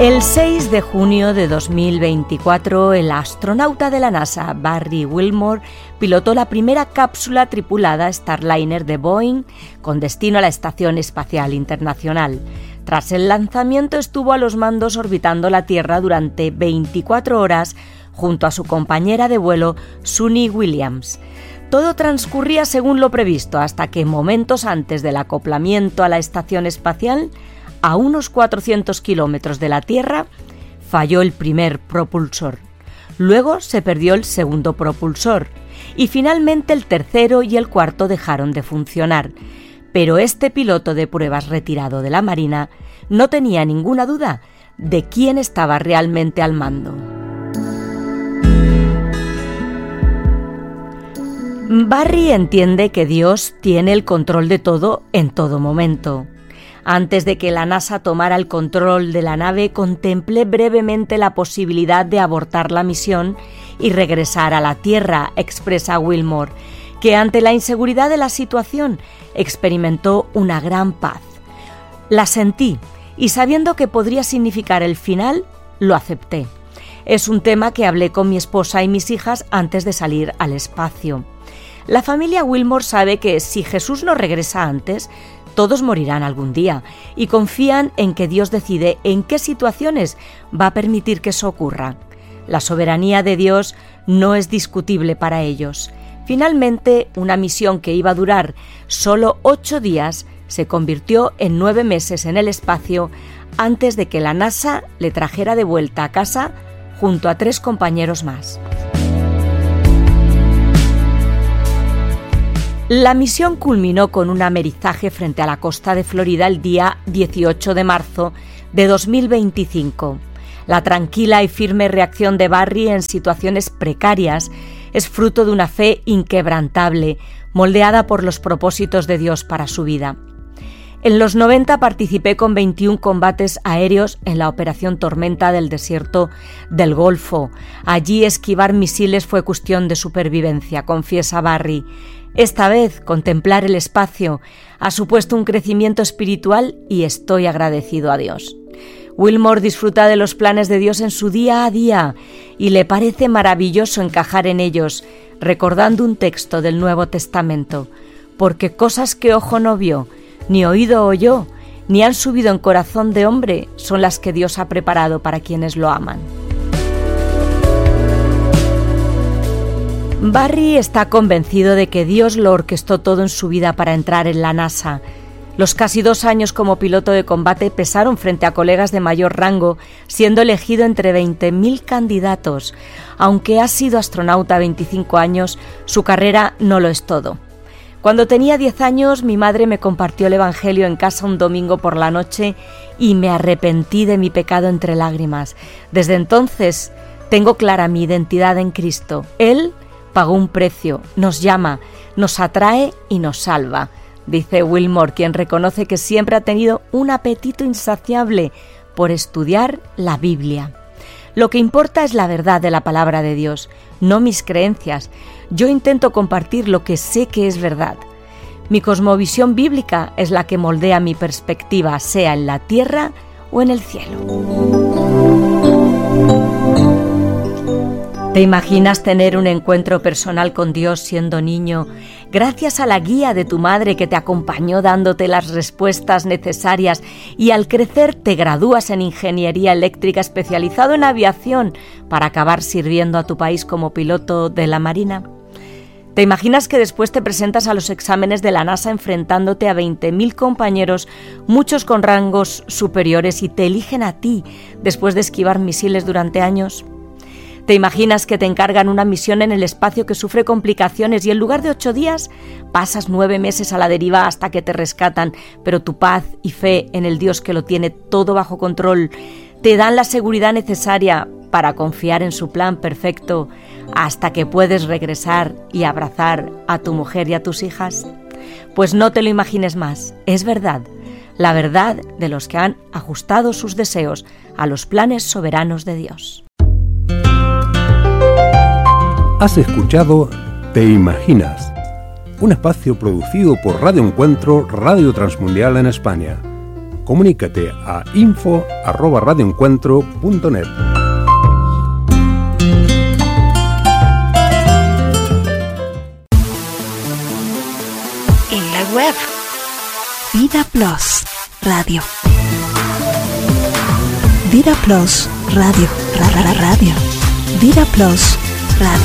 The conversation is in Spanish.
El 6 de junio de 2024, el astronauta de la NASA, Barry Wilmore, pilotó la primera cápsula tripulada Starliner de Boeing con destino a la Estación Espacial Internacional. Tras el lanzamiento estuvo a los mandos orbitando la Tierra durante 24 horas junto a su compañera de vuelo, Suni Williams. Todo transcurría según lo previsto hasta que momentos antes del acoplamiento a la Estación Espacial, a unos 400 kilómetros de la Tierra, falló el primer propulsor. Luego se perdió el segundo propulsor y finalmente el tercero y el cuarto dejaron de funcionar. Pero este piloto de pruebas retirado de la Marina no tenía ninguna duda de quién estaba realmente al mando. Barry entiende que Dios tiene el control de todo en todo momento. Antes de que la NASA tomara el control de la nave, contemplé brevemente la posibilidad de abortar la misión y regresar a la Tierra, expresa Wilmore, que ante la inseguridad de la situación experimentó una gran paz. La sentí y sabiendo que podría significar el final, lo acepté. Es un tema que hablé con mi esposa y mis hijas antes de salir al espacio. La familia Wilmore sabe que si Jesús no regresa antes, todos morirán algún día y confían en que Dios decide en qué situaciones va a permitir que eso ocurra. La soberanía de Dios no es discutible para ellos. Finalmente, una misión que iba a durar solo 8 días se convirtió en 9 meses en el espacio antes de que la NASA le trajera de vuelta a casa junto a 3 compañeros más. La misión culminó con un amerizaje frente a la costa de Florida el día 18 de marzo de 2025. La tranquila y firme reacción de Barry en situaciones precarias es fruto de una fe inquebrantable, moldeada por los propósitos de Dios para su vida. En los 90 participé con 21 combates aéreos en la Operación Tormenta del desierto del Golfo. Allí esquivar misiles fue cuestión de supervivencia, confiesa Barry. Esta vez, contemplar el espacio ha supuesto un crecimiento espiritual y estoy agradecido a Dios. Wilmore disfruta de los planes de Dios en su día a día y le parece maravilloso encajar en ellos, recordando un texto del Nuevo Testamento, porque cosas que ojo no vio, ni oído oyó, ni han subido en corazón de hombre, son las que Dios ha preparado para quienes lo aman. Barry está convencido de que Dios lo orquestó todo en su vida para entrar en la NASA. Los casi 2 años como piloto de combate pesaron frente a colegas de mayor rango, siendo elegido entre 20.000 candidatos. Aunque ha sido astronauta 25 años, su carrera no lo es todo. Cuando tenía 10 años, mi madre me compartió el Evangelio en casa un domingo por la noche y me arrepentí de mi pecado entre lágrimas. Desde entonces, tengo clara mi identidad en Cristo. Él pagó un precio, nos llama, nos atrae y nos salva, dice Wilmore, quien reconoce que siempre ha tenido un apetito insaciable por estudiar la Biblia. Lo que importa es la verdad de la palabra de Dios, no mis creencias. Yo intento compartir lo que sé que es verdad. Mi cosmovisión bíblica es la que moldea mi perspectiva, sea en la tierra o en el cielo. ¿Te imaginas tener un encuentro personal con Dios siendo niño, gracias a la guía de tu madre que te acompañó dándote las respuestas necesarias y al crecer te gradúas en ingeniería eléctrica especializado en aviación para acabar sirviendo a tu país como piloto de la Marina? ¿Te imaginas que después te presentas a los exámenes de la NASA enfrentándote a 20.000 compañeros, muchos con rangos superiores, y te eligen a ti después de esquivar misiles durante años? ¿Te imaginas que te encargan una misión en el espacio que sufre complicaciones y en lugar de 8 días pasas 9 meses a la deriva hasta que te rescatan, pero tu paz y fe en el Dios que lo tiene todo bajo control te dan la seguridad necesaria para confiar en su plan perfecto hasta que puedes regresar y abrazar a tu mujer y a tus hijas? Pues no te lo imagines más, es verdad, la verdad de los que han ajustado sus deseos a los planes soberanos de Dios. Has escuchado Te Imaginas, un espacio producido por Radio Encuentro, Radio Transmundial en España. Comunícate a info@radioencuentro.net. En la web Vida Plus Radio. Vida Plus Radio. Radio. Vida Plus Radio.